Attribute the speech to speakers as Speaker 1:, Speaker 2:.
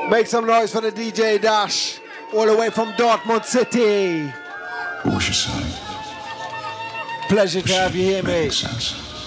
Speaker 1: Make some noise for the DJ Dash, all the way from Dortmund City.
Speaker 2: What was you saying?
Speaker 1: Pleasure to have you here, mate.
Speaker 2: Sense.